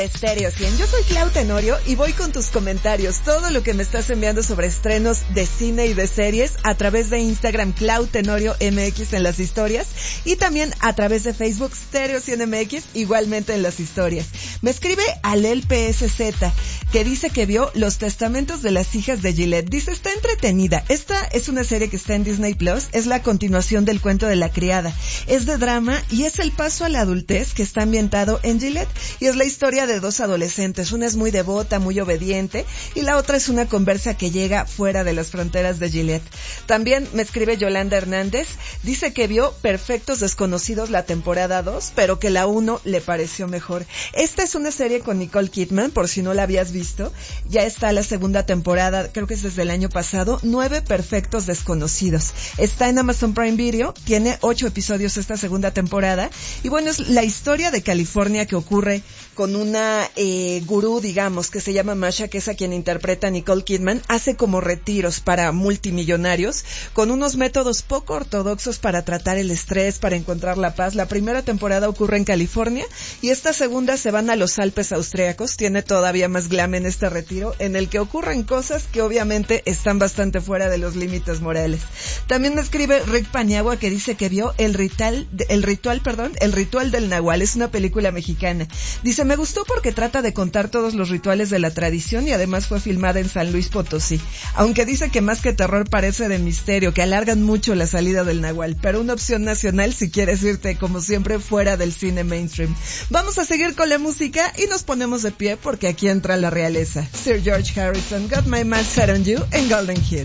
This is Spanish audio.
Estéreo 100, yo soy Clau Tenorio y voy con tus comentarios, todo lo que me estás enviando sobre estrenos de cine y de series a través de Instagram Clau Tenorio MX en las historias y también a través de Facebook Stereo 100 MX igualmente en las historias. Me escribe Alel PSZ que dice que vio Los Testamentos de las Hijas de Gillette. Dice, está entretenida. Esta es una serie que está en Disney Plus, es la continuación del cuento de la criada. Es de drama y es el paso a la adultez que está ambientado en Gillette y es la historia de dos adolescentes. Una es muy devota, muy obediente y la otra es una conversa que llega fuera de las fronteras de Gillette. También me escribe Yolanda Hernández, dice que vio Perfectos Desconocidos la temporada 2, pero que la 1 le pareció mejor. Esta es una serie con Nicole Kidman, por si no la habías visto. Ya está la segunda temporada, creo que es desde el año pasado, 9 Perfectos Desconocidos. Está en Amazon Prime Video, tiene 8 episodios esta segunda temporada y bueno, es la historia de California que ocurre con una gurú, digamos, que se llama Masha, que es a quien interpreta Nicole Kidman. Hace como retiros para multimillonarios con unos métodos poco ortodoxos para tratar el estrés, para encontrar la paz. La primera temporada ocurre en California y esta segunda se van a los Alpes austríacos. Tiene todavía más glam en este retiro, en el que ocurren cosas que obviamente están bastante fuera de los límites morales. También me escribe Rick Paniagua que dice que vio el ritual del Nahual. Es una película mexicana. Dice, me gustó porque trata de contar todos los rituales de la tradición y además fue filmada en San Luis Potosí. Aunque dice que más que terror parece de misterio, que alargan mucho la salida del Nahual, pero una opción nacional si quieres irte, como siempre, fuera del cine mainstream. Vamos a seguir con la música y nos ponemos de pie porque aquí entra la realeza. Sir George Harrison, Got My Mind Set on You en Golden Hits.